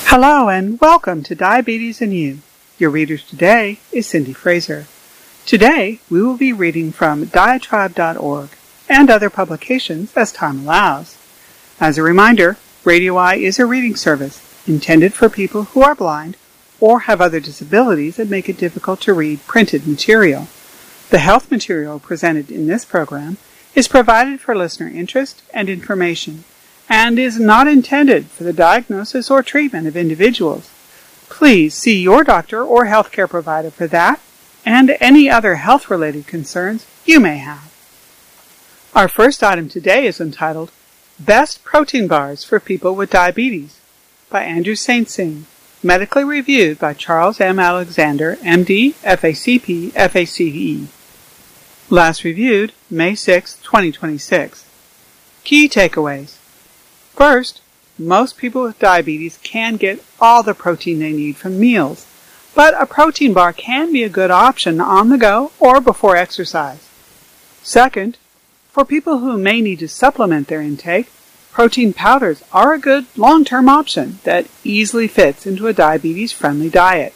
Hello and welcome to Diabetes and You. Your reader today is Cindy Fraser. Today we will be reading from diatribe.org and other publications as time allows. As a reminder, Radio Eye is a reading service intended for people who are blind or have other disabilities that make it difficult to read printed material. The health material presented in this program is provided for listener interest and information and is not intended for the diagnosis or treatment of individuals. Please see your doctor or healthcare provider for that and any other health-related concerns you may have. Our first item today is entitled Best Protein Bars for People with Diabetes by Andrew Saint-Sing, medically reviewed by Charles M. Alexander, MD, FACP, FACE. Last reviewed May 6, 2026. Key takeaways. First, most people with diabetes can get all the protein they need from meals, but a protein bar can be a good option on the go or before exercise. Second, for people who may need to supplement their intake, protein powders are a good long-term option that easily fits into a diabetes-friendly diet.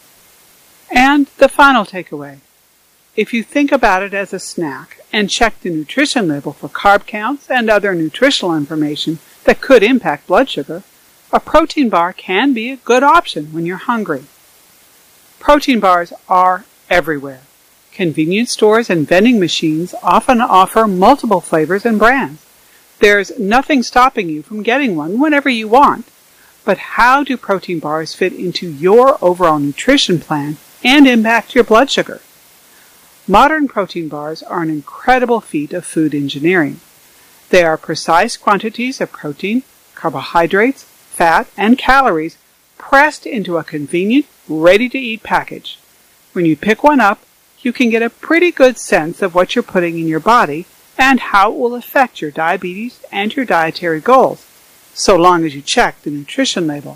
And the final takeaway. If you think about it as a snack and check the nutrition label for carb counts and other nutritional information that could impact blood sugar, a protein bar can be a good option when you're hungry. Protein bars are everywhere. Convenience stores and vending machines often offer multiple flavors and brands. There's nothing stopping you from getting one whenever you want. But how do protein bars fit into your overall nutrition plan and impact your blood sugar? Modern protein bars are an incredible feat of food engineering. They are precise quantities of protein, carbohydrates, fat, and calories pressed into a convenient, ready-to-eat package. When you pick one up, you can get a pretty good sense of what you're putting in your body and how it will affect your diabetes and your dietary goals, so long as you check the nutrition label.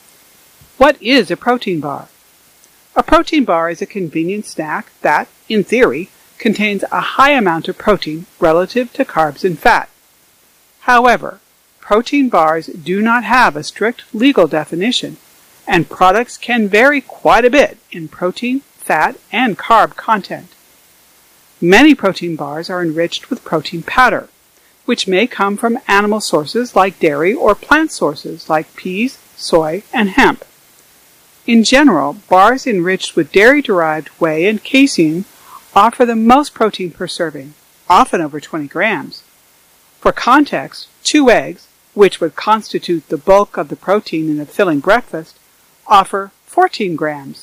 What is a protein bar? A protein bar is a convenient snack that, in theory, contains a high amount of protein relative to carbs and fat. However, protein bars do not have a strict legal definition, and products can vary quite a bit in protein, fat, and carb content. Many protein bars are enriched with protein powder, which may come from animal sources like dairy or plant sources like peas, soy, and hemp. In general, bars enriched with dairy-derived whey and casein offer the most protein per serving, often over 20 grams. For context, 2 eggs, which would constitute the bulk of the protein in a filling breakfast, offer 14 grams.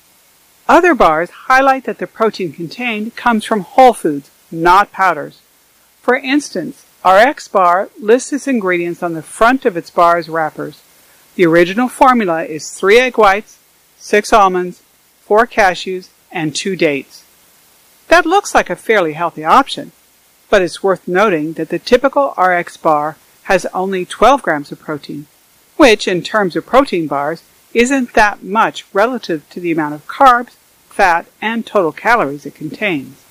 Other bars highlight that the protein contained comes from whole foods, not powders. For instance, RX Bar lists its ingredients on the front of its bar's wrappers. The original formula is 3 egg whites, 6 almonds, 4 cashews, and 2 dates. That looks like a fairly healthy option, but it's worth noting that the typical RX bar has only 12 grams of protein, which, in terms of protein bars, isn't that much relative to the amount of carbs, fat, and total calories it contains.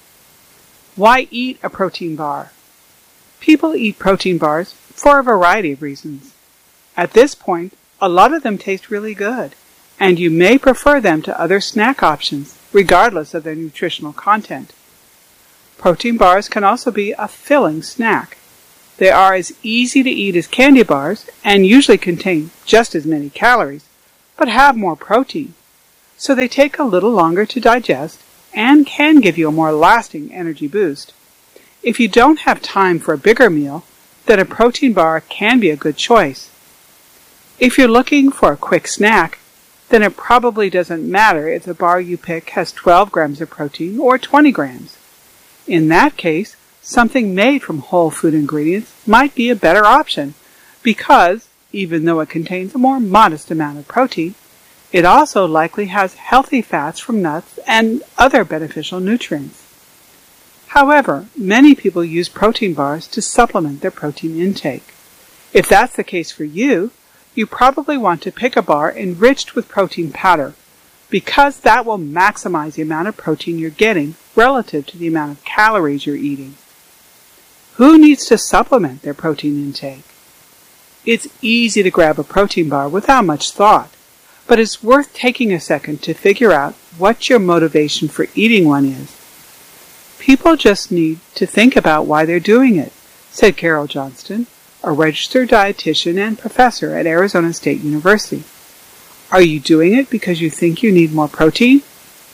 Why eat a protein bar? People eat protein bars for a variety of reasons. At this point, a lot of them taste really good, and you may prefer them to other snack options, regardless of their nutritional content. Protein bars can also be a filling snack. They are as easy to eat as candy bars and usually contain just as many calories, but have more protein, so they take a little longer to digest and can give you a more lasting energy boost. If you don't have time for a bigger meal, then a protein bar can be a good choice. If you're looking for a quick snack, then it probably doesn't matter if the bar you pick has 12 grams of protein or 20 grams. In that case, something made from whole food ingredients might be a better option because, even though it contains a more modest amount of protein, it also likely has healthy fats from nuts and other beneficial nutrients. However, many people use protein bars to supplement their protein intake. If that's the case for you, you probably want to pick a bar enriched with protein powder, because that will maximize the amount of protein you're getting relative to the amount of calories you're eating. Who needs to supplement their protein intake? It's easy to grab a protein bar without much thought, but it's worth taking a second to figure out what your motivation for eating one is. People just need to think about why they're doing it, said Carol Johnston, a registered dietitian and professor at Arizona State University. Are you doing it because you think you need more protein?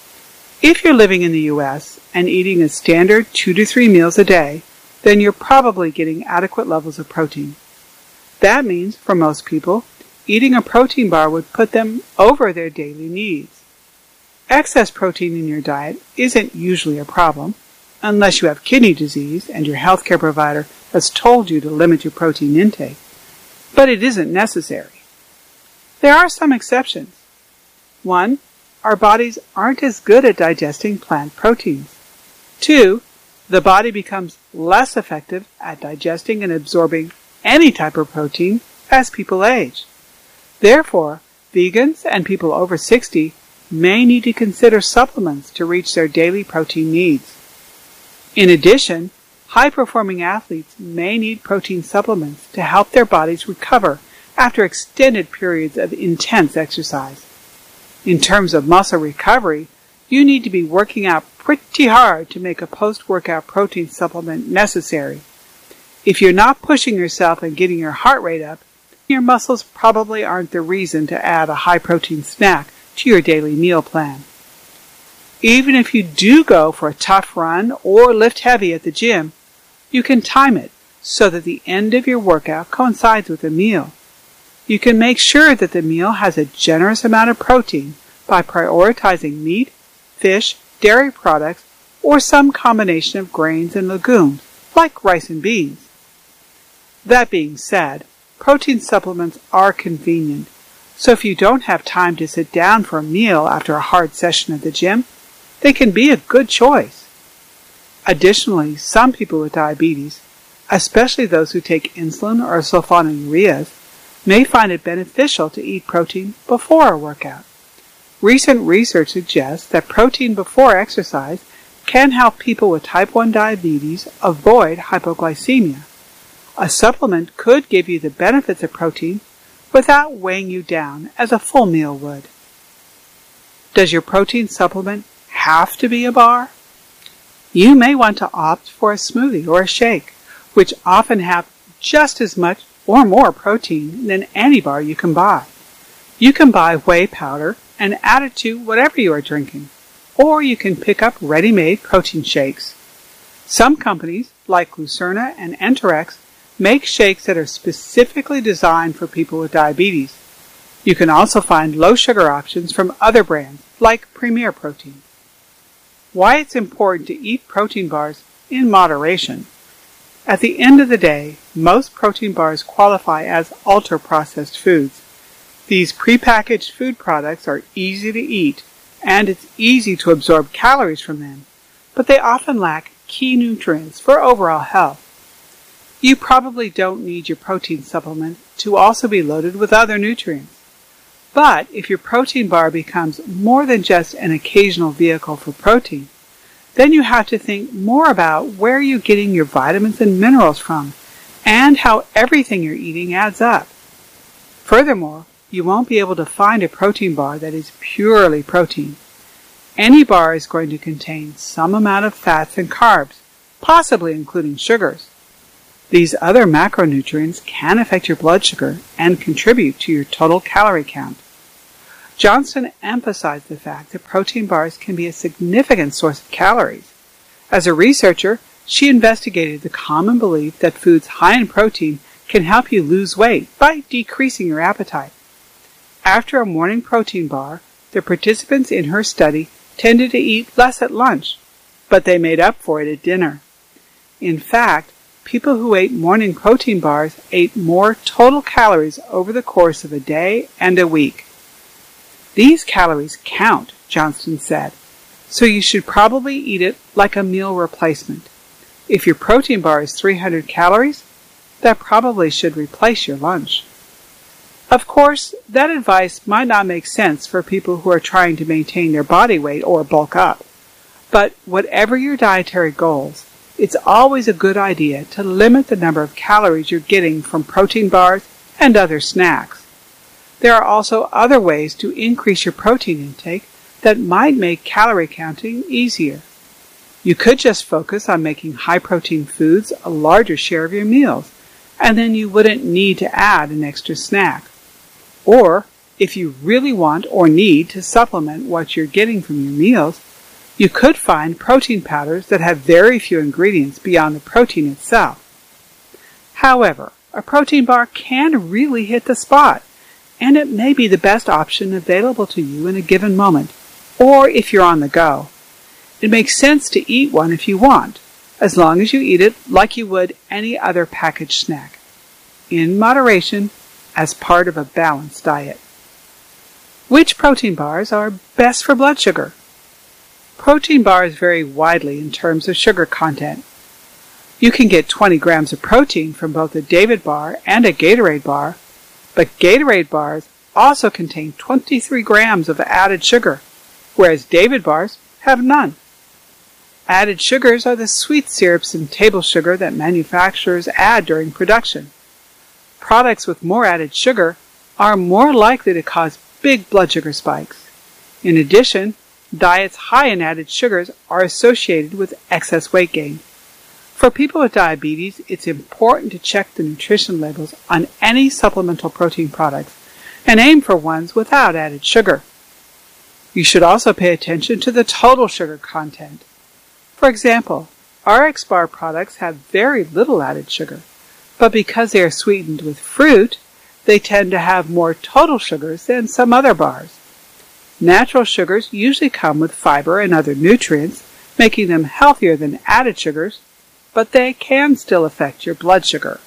If you're living in the U.S. and eating a standard 2 to 3 meals a day, then you're probably getting adequate levels of protein. That means, for most people, eating a protein bar would put them over their daily needs. Excess protein in your diet isn't usually a problem, unless you have kidney disease and your healthcare provider has told you to limit your protein intake, but it isn't necessary. There are some exceptions. 1. Our bodies aren't as good at digesting plant proteins. 2. The body becomes less effective at digesting and absorbing any type of protein as people age. Therefore, vegans and people over 60 may need to consider supplements to reach their daily protein needs. In addition, high-performing athletes may need protein supplements to help their bodies recover after extended periods of intense exercise. In terms of muscle recovery, you need to be working out pretty hard to make a post-workout protein supplement necessary. If you're not pushing yourself and getting your heart rate up, your muscles probably aren't the reason to add a high-protein snack to your daily meal plan. Even if you do go for a tough run or lift heavy at the gym, you can time it so that the end of your workout coincides with a meal. You can make sure that the meal has a generous amount of protein by prioritizing meat, fish, dairy products, or some combination of grains and legumes, like rice and beans. That being said, protein supplements are convenient, so if you don't have time to sit down for a meal after a hard session at the gym, they can be a good choice. Additionally, some people with diabetes, especially those who take insulin or sulfonylureas, may find it beneficial to eat protein before a workout. Recent research suggests that protein before exercise can help people with type 1 diabetes avoid hypoglycemia. A supplement could give you the benefits of protein without weighing you down as a full meal would. Does your protein supplement have to be a bar? You may want to opt for a smoothie or a shake, which often have just as much or more protein than any bar you can buy. You can buy whey powder and add it to whatever you are drinking, or you can pick up ready-made protein shakes. Some companies, like Glucerna and Enterex, make shakes that are specifically designed for people with diabetes. You can also find low-sugar options from other brands, like Premier Protein. Why it's important to eat protein bars in moderation. At the end of the day, most protein bars qualify as ultra-processed foods. These prepackaged food products are easy to eat, and it's easy to absorb calories from them, but they often lack key nutrients for overall health. You probably don't need your protein supplement to also be loaded with other nutrients. But if your protein bar becomes more than just an occasional vehicle for protein, then you have to think more about where you're getting your vitamins and minerals from, and how everything you're eating adds up. Furthermore, you won't be able to find a protein bar that is purely protein. Any bar is going to contain some amount of fats and carbs, possibly including sugars. These other macronutrients can affect your blood sugar and contribute to your total calorie count. Johnston emphasized the fact that protein bars can be a significant source of calories. As a researcher, she investigated the common belief that foods high in protein can help you lose weight by decreasing your appetite. After a morning protein bar, the participants in her study tended to eat less at lunch, but they made up for it at dinner. In fact, people who ate morning protein bars ate more total calories over the course of a day and a week. These calories count, Johnston said, so you should probably eat it like a meal replacement. If your protein bar is 300 calories, that probably should replace your lunch. Of course, that advice might not make sense for people who are trying to maintain their body weight or bulk up. But whatever your dietary goals, it's always a good idea to limit the number of calories you're getting from protein bars and other snacks. There are also other ways to increase your protein intake that might make calorie counting easier. You could just focus on making high-protein foods a larger share of your meals, and then you wouldn't need to add an extra snack. Or, if you really want or need to supplement what you're getting from your meals, you could find protein powders that have very few ingredients beyond the protein itself. However, a protein bar can really hit the spot, and it may be the best option available to you in a given moment, or if you're on the go. It makes sense to eat one if you want, as long as you eat it like you would any other packaged snack, in moderation, as part of a balanced diet. Which protein bars are best for blood sugar? Protein bars vary widely in terms of sugar content. You can get 20 grams of protein from both a David bar and a Gatorade bar, but Gatorade bars also contain 23 grams of added sugar, whereas David bars have none. Added sugars are the sweet syrups and table sugar that manufacturers add during production. Products with more added sugar are more likely to cause big blood sugar spikes. In addition, diets high in added sugars are associated with excess weight gain. For people with diabetes, it's important to check the nutrition labels on any supplemental protein products and aim for ones without added sugar. You should also pay attention to the total sugar content. For example, RX bar products have very little added sugar, but because they are sweetened with fruit, they tend to have more total sugars than some other bars. Natural sugars usually come with fiber and other nutrients, making them healthier than added sugars, but they can still affect your blood sugar.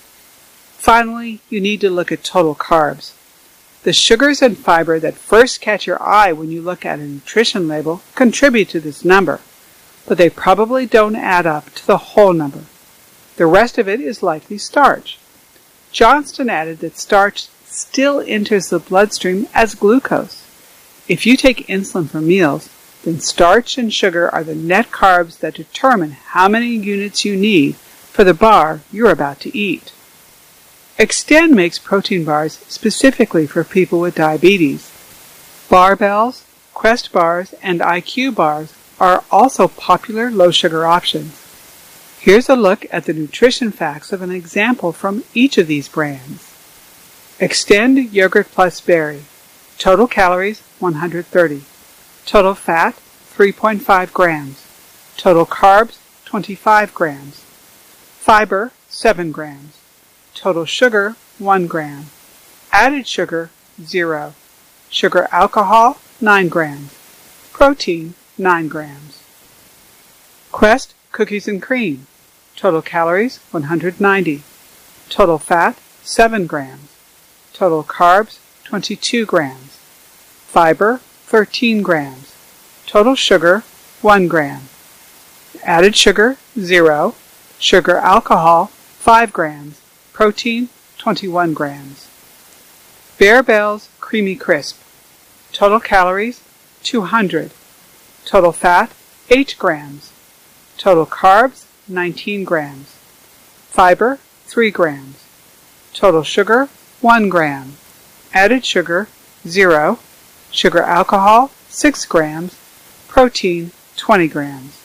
Finally, you need to look at total carbs. The sugars and fiber that first catch your eye when you look at a nutrition label contribute to this number, but they probably don't add up to the whole number. The rest of it is likely starch. Johnston added that starch still enters the bloodstream as glucose. If you take insulin for meals, then starch and sugar are the net carbs that determine how many units you need for the bar you're about to eat. Extend makes protein bars specifically for people with diabetes. Barbells, Quest bars, and IQ bars are also popular low-sugar options. Here's a look at the nutrition facts of an example from each of these brands. Extend Yogurt Plus Berry. Total calories, 130. Total fat, 3.5 grams. Total carbs, 25 grams. Fiber, 7 grams. Total sugar, 1 gram. Added sugar, 0. Sugar alcohol, 9 grams. Protein, 9 grams. Quest Cookies and Cream. Total calories, 190. Total fat, 7 grams. Total carbs, 22 grams. Fiber, 13 grams. Total sugar, 1 gram. Added sugar, 0. Sugar alcohol, 5 grams. Protein, 21 grams. Barebells Creamy Crisp. Total calories, 200. Total fat, 8 grams. Total carbs, 19 grams. Fiber, 3 grams. Total sugar, 1 gram. Added sugar, 0. Sugar alcohol, 6 grams. Protein, 20 grams.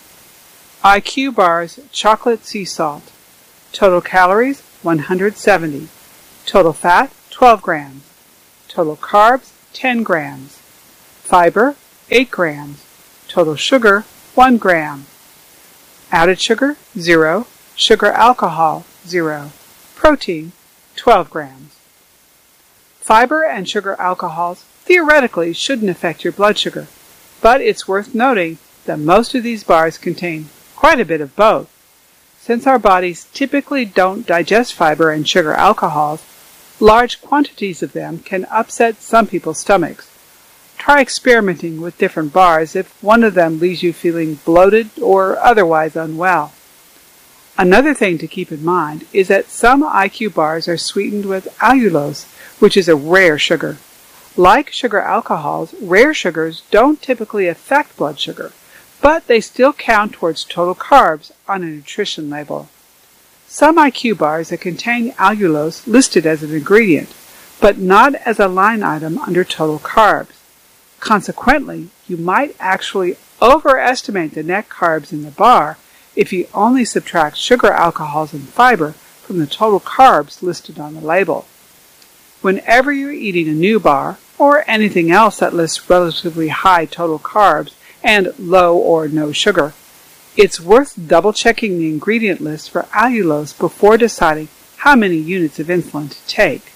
IQ Bars Chocolate Sea Salt. Total calories, 170. Total fat, 12 grams. Total carbs, 10 grams. Fiber, 8 grams. Total sugar, 1 gram. Added sugar, 0. Sugar alcohol, 0. Protein, 12 grams. Fiber and sugar alcohols theoretically shouldn't affect your blood sugar, but it's worth noting that most of these bars contain quite a bit of both. Since our bodies typically don't digest fiber and sugar alcohols, large quantities of them can upset some people's stomachs. Try experimenting with different bars if one of them leaves you feeling bloated or otherwise unwell. Another thing to keep in mind is that some IQ bars are sweetened with allulose, which is a rare sugar. Like sugar alcohols, rare sugars don't typically affect blood sugar, but they still count towards total carbs on a nutrition label. some IQ bars that contain allulose listed as an ingredient, but not as a line item under total carbs. Consequently, you might actually overestimate the net carbs in the bar if you only subtract sugar, alcohols, and fiber from the total carbs listed on the label. Whenever you're eating a new bar, or anything else that lists relatively high total carbs and low or no sugar, it's worth double-checking the ingredient list for allulose before deciding how many units of insulin to take.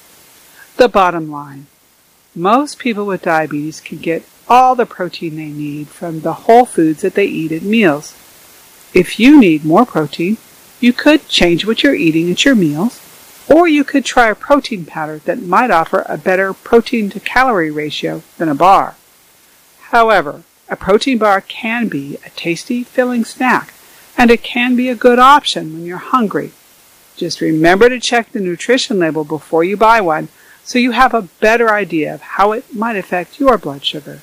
The bottom line: most people with diabetes can get all the protein they need from the whole foods that they eat at meals. If you need more protein, you could change what you're eating at your meals, or you could try a protein powder that might offer a better protein-to-calorie ratio than a bar. However, a protein bar can be a tasty, filling snack, and it can be a good option when you're hungry. Just remember to check the nutrition label before you buy one so you have a better idea of how it might affect your blood sugar.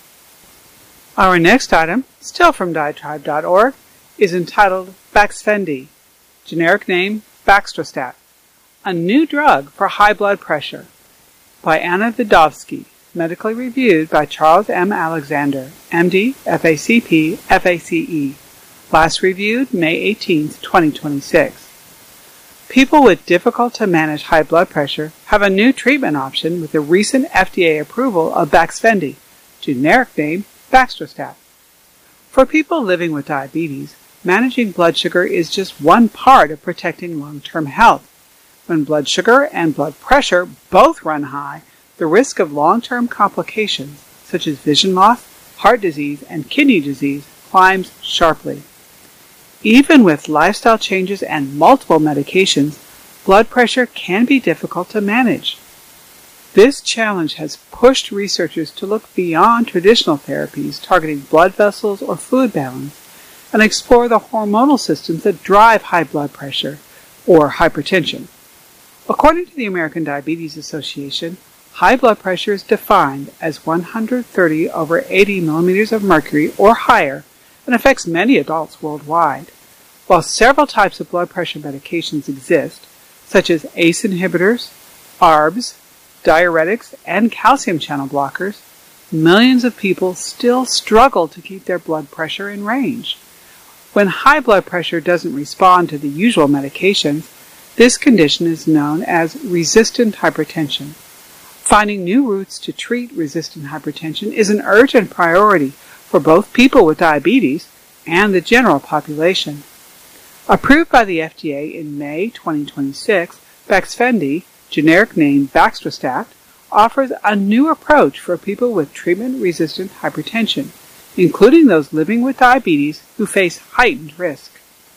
Our next item, still from Diatribe.org, is entitled Baxfendy, generic name Baxdrostat, a new drug for high blood pressure, by Anna Vidovsky, medically reviewed by Charles M. Alexander, MD, FACP, FACE, last reviewed May 18, 2026. People with difficult-to-manage high blood pressure have a new treatment option with the recent FDA approval of Baxfendy, generic name Baxdrostat. For people living with diabetes, managing blood sugar is just one part of protecting long-term health. When blood sugar and blood pressure both run high, the risk of long-term complications, such as vision loss, heart disease, and kidney disease, climbs sharply. Even with lifestyle changes and multiple medications, blood pressure can be difficult to manage. This challenge has pushed researchers to look beyond traditional therapies targeting blood vessels or fluid balance and explore the hormonal systems that drive high blood pressure, or hypertension. According to the American Diabetes Association, high blood pressure is defined as 130 over 80 millimeters of mercury or higher and affects many adults worldwide. While several types of blood pressure medications exist, such as ACE inhibitors, ARBs, diuretics, and calcium channel blockers, millions of people still struggle to keep their blood pressure in range. When high blood pressure doesn't respond to the usual medications, this condition is known as resistant hypertension. Finding new routes to treat resistant hypertension is an urgent priority for both people with diabetes and the general population. Approved by the FDA in May 2026, Baxfendy, generic name Baxdrostat, offers a new approach for people with treatment-resistant hypertension, including those living with diabetes who face heightened risk.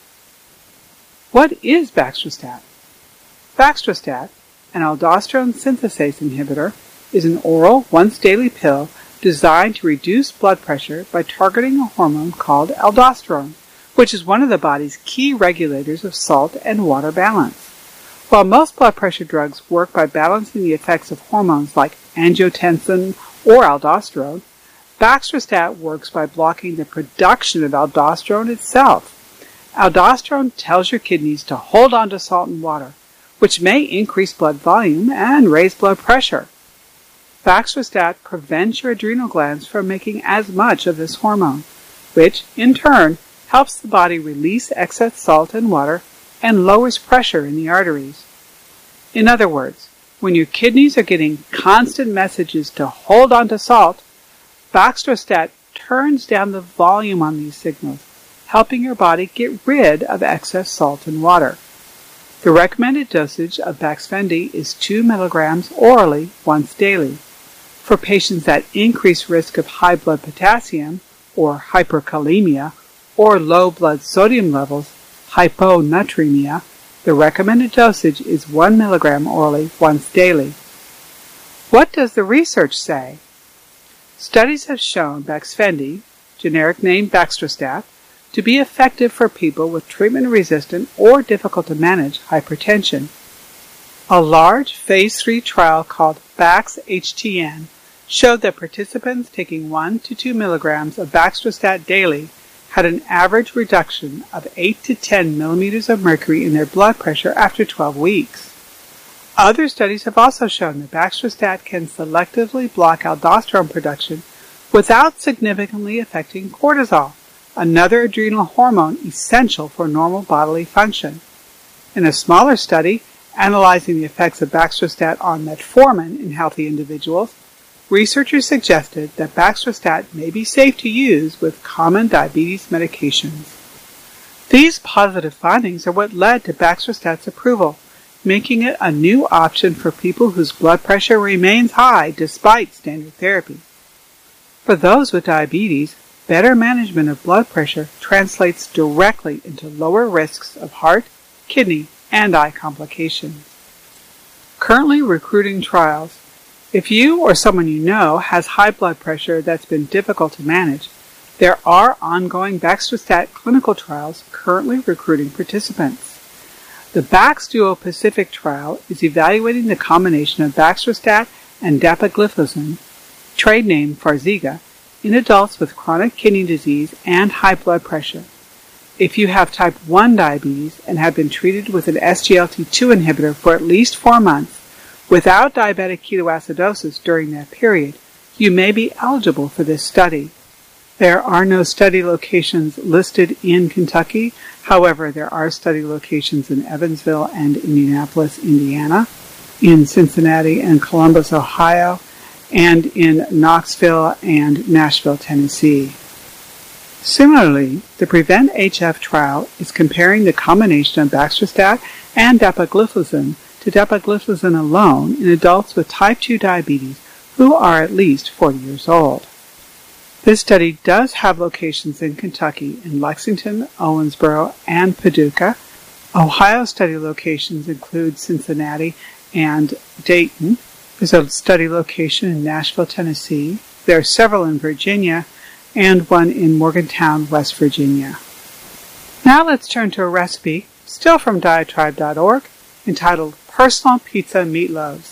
What is Baxdrostat? Baxdrostat, an aldosterone synthase inhibitor, is an oral once-daily pill designed to reduce blood pressure by targeting a hormone called aldosterone, which is one of the body's key regulators of salt and water balance. While most blood pressure drugs work by balancing the effects of hormones like angiotensin or aldosterone, Baxdrostat works by blocking the production of aldosterone itself. Aldosterone tells your kidneys to hold on to salt and water, which may increase blood volume and raise blood pressure. Baxdrostat prevents your adrenal glands from making as much of this hormone, which, in turn, helps the body release excess salt and water and lowers pressure in the arteries. In other words, when your kidneys are getting constant messages to hold on to salt, Baxdrostat turns down the volume on these signals, helping your body get rid of excess salt and water. The recommended dosage of Baxfendy is 2 milligrams orally once daily. For patients at increased risk of high blood potassium, or hyperkalemia, or low blood sodium levels, hyponatremia, the recommended dosage is 1 milligram orally once daily. What does the research say? Studies have shown Baxfendy, generic name Baxdrostat, to be effective for people with treatment-resistant or difficult-to-manage hypertension. A large Phase 3 trial called BaxHTN showed that participants taking 1 to 2 milligrams of Baxdrostat daily had an average reduction of 8 to 10 millimeters of mercury in their blood pressure after 12 weeks. Other studies have also shown that baxdrostat can selectively block aldosterone production without significantly affecting cortisol, another adrenal hormone essential for normal bodily function. In a smaller study, analyzing the effects of baxdrostat on metformin in healthy individuals, researchers suggested that baxdrostat may be safe to use with common diabetes medications. These positive findings are what led to baxdrostat's approval, making it a new option for people whose blood pressure remains high despite standard therapy. For those with diabetes, better management of blood pressure translates directly into lower risks of heart, kidney, and eye complications. Currently recruiting trials. If you or someone you know has high blood pressure that's been difficult to manage, there are ongoing baxdrostat clinical trials currently recruiting participants. The BaxDuo Pacific trial is evaluating the combination of baxdrostat and dapagliflozin, trade name Farxiga, in adults with chronic kidney disease and high blood pressure. If you have type 1 diabetes and have been treated with an SGLT2 inhibitor for at least 4 months without diabetic ketoacidosis during that period, you may be eligible for this study. There are no study locations listed in Kentucky. However, there are study locations in Evansville and Indianapolis, Indiana, in Cincinnati and Columbus, Ohio, and in Knoxville and Nashville, Tennessee. Similarly, the PREVENT-HF trial is comparing the combination of baxdrostat and dapagliflozin to dapagliflozin alone in adults with type 2 diabetes who are at least 40 years old. This study does have locations in Kentucky in Lexington, Owensboro, and Paducah. Ohio study locations include Cincinnati and Dayton. There's a study location in Nashville, Tennessee. There are several in Virginia, and one in Morgantown, West Virginia. Now let's turn to a recipe, still from Diatribe.org, entitled Personal Pizza Meatloaves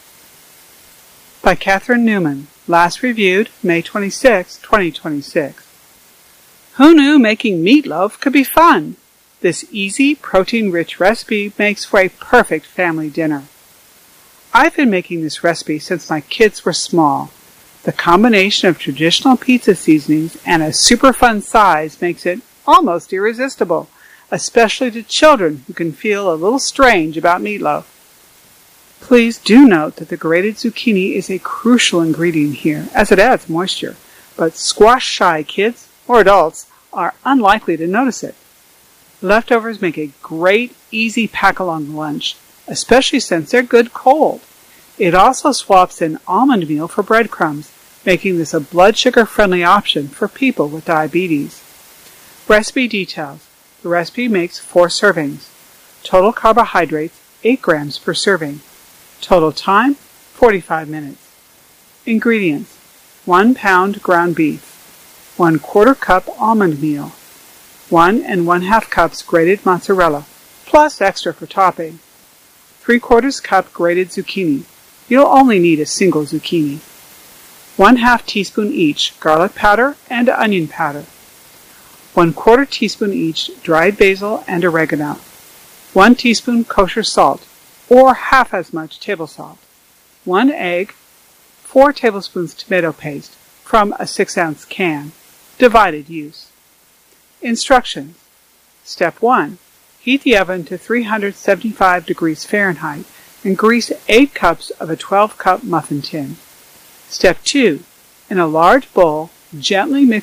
by Catherine Newman, last reviewed May 26, 2026. Who knew making meatloaf could be fun? This easy, protein-rich recipe makes for a perfect family dinner. I've been making this recipe since my kids were small. The combination of traditional pizza seasonings and a super fun size makes it almost irresistible, especially to children who can feel a little strange about meatloaf. Please do note that the grated zucchini is a crucial ingredient here, as it adds moisture, but squash-shy kids or adults are unlikely to notice it. Leftovers make a great, easy pack-along lunch, especially since they're good cold. It also swaps in almond meal for breadcrumbs, making this a blood sugar-friendly option for people with diabetes. Recipe details. The recipe makes 4 servings. Total carbohydrates, 8 grams per serving. Total time, 45 minutes. Ingredients. 1 pound ground beef. 1/4 cup almond meal. 1 1/2 cups grated mozzarella, plus extra for topping. 3/4 cup grated zucchini. You'll only need a single zucchini. 1/2 teaspoon each garlic powder and onion powder. 1/4 teaspoon each dried basil and oregano. 1 teaspoon kosher salt, or half as much table salt. 1 egg. 4 tablespoons tomato paste from a 6-ounce can. Divided use. Instructions. Step 1. Heat the oven to 375 degrees Fahrenheit and grease 8 cups of a 12-cup muffin tin. Step 2. In a large bowl, gently mix